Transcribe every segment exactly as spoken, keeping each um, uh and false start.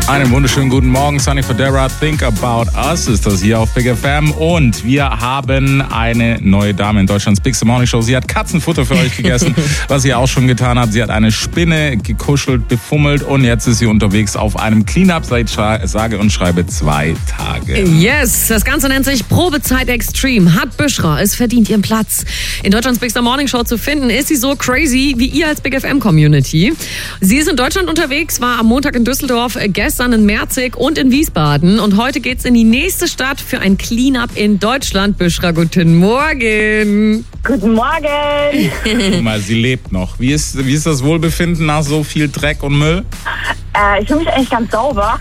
Einen wunderschönen guten Morgen, Sunny Fodera, Think About Us ist das hier auf Big F M. Und wir haben eine neue Dame in Deutschlands Big Morning Show. Sie hat Katzenfutter für euch gegessen, was sie auch schon getan hat. Sie hat eine Spinne gekuschelt, befummelt und jetzt ist sie unterwegs auf einem Cleanup seit sage und schreibe zwei Tage. Yes, das Ganze nennt sich Probezeit Extreme. Hat Büschra es verdient ihren Platz in Deutschlands Big Morning Show zu finden? Ist sie so crazy wie ihr als Big F M Community? Sie ist in Deutschland unterwegs, war am Montag in Düsseldorf, gestern in Merzig und in Wiesbaden. Und heute geht's in die nächste Stadt für ein Cleanup in Deutschland. Büschra, guten Morgen. Guten Morgen. Guck mal, sie lebt noch. Wie ist, wie ist das Wohlbefinden nach so viel Dreck und Müll? Äh, ich fühle mich eigentlich ganz sauber.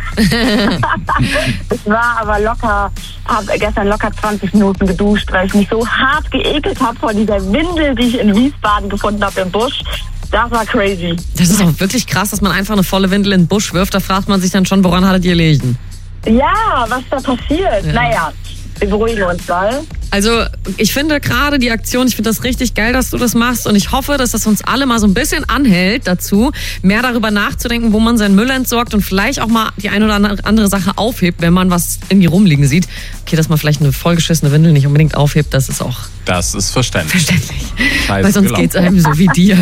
Ich war aber locker, habe gestern locker zwanzig Minuten geduscht, weil ich mich so hart geekelt habe vor dieser Windel, die ich in Wiesbaden gefunden habe im Busch. Das war crazy. Das ist auch wirklich krass, dass man einfach eine volle Windel in den Busch wirft. Da fragt man sich dann schon, woran hattet ihr gelegen? Ja, was da passiert? Ja. Naja, wir beruhigen uns mal. Also ich finde gerade die Aktion, ich finde das richtig geil, dass du das machst und ich hoffe, dass das uns alle mal so ein bisschen anhält dazu, mehr darüber nachzudenken, wo man seinen Müll entsorgt und vielleicht auch mal die eine oder andere Sache aufhebt, wenn man was irgendwie rumliegen sieht. Okay, dass man vielleicht eine vollgeschissene Windel nicht unbedingt aufhebt, das ist auch... Das ist verständlich. Verständlich. Scheiße Weil sonst geht es einem so wie dir.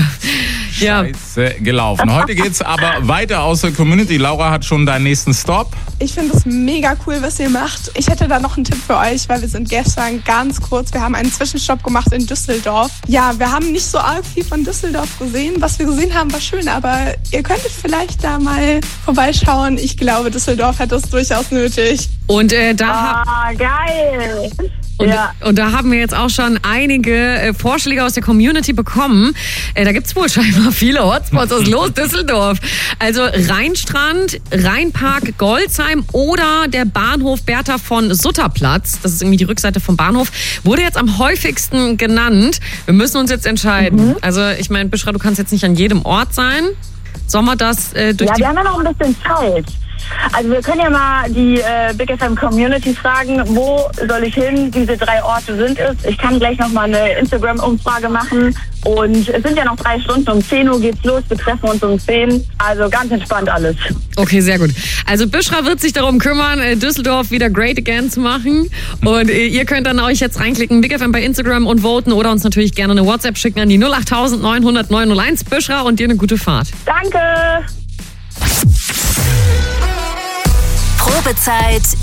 Ja. Scheiße gelaufen. Heute geht's aber weiter aus der Community. Laura hat schon deinen nächsten Stop. Ich finde es mega cool, was ihr macht. Ich hätte da noch einen Tipp für euch, weil wir sind gestern ganz kurz, wir haben einen Zwischenstopp gemacht in Düsseldorf. Ja, wir haben nicht so arg viel von Düsseldorf gesehen. Was wir gesehen haben, war schön, aber ihr könntet vielleicht da mal vorbeischauen. Ich glaube, Düsseldorf hat das durchaus nötig. Und äh, da... Ah, geil! Und, ja. und da haben wir jetzt auch schon einige äh, Vorschläge aus der Community bekommen. Äh, da gibt's wohl scheinbar viele Hotspots aus Los Düsseldorf. Also Rheinstrand, Rheinpark Golzheim oder der Bahnhof Bertha von Sutterplatz. Das ist irgendwie die Rückseite vom Bahnhof. Wurde jetzt am häufigsten genannt. Wir müssen uns jetzt entscheiden. Mhm. Also ich meine, Büschra, du kannst jetzt nicht an jedem Ort sein. Sollen wir das äh, durch ja, die... wir haben ja noch ein bisschen Zeit. Also wir können ja mal die äh, Big F M Community fragen, wo soll ich hin, diese drei Orte sind es. Ich kann gleich noch mal eine Instagram-Umfrage machen und es sind ja noch drei Stunden, um zehn Uhr geht's los, wir treffen uns um zehn, also ganz entspannt alles. Okay, sehr gut. Also Büschra wird sich darum kümmern, Düsseldorf wieder great again zu machen und ihr könnt dann euch jetzt reinklicken, Big F M bei Instagram und voten oder uns natürlich gerne eine WhatsApp schicken an die null acht neun null null neun null eins. Büschra und dir eine gute Fahrt. Danke! Probezeit